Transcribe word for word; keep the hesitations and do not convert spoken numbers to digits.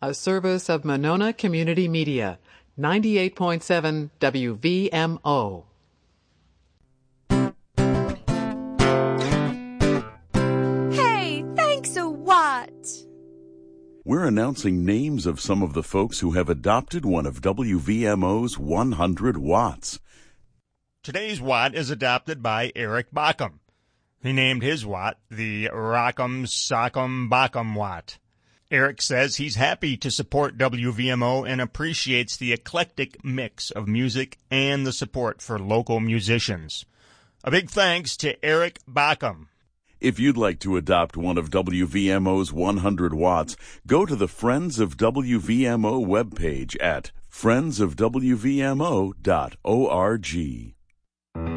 a service of Monona Community Media, ninety-eight point seven W V M O. Hey, thanks a watt. We're announcing names of some of the folks who have adopted one of W V M O's one hundred watts. Today's watt is adopted by Eric Bacham. He named his watt the Rock'em Sock'em Bacham Watt. Eric says he's happy to support W V M O and appreciates the eclectic mix of music and the support for local musicians. A big thanks to Eric Bacham. If you'd like to adopt one of W V M O's one hundred watts, go to the Friends of W V M O webpage at friends of w v m o dot org.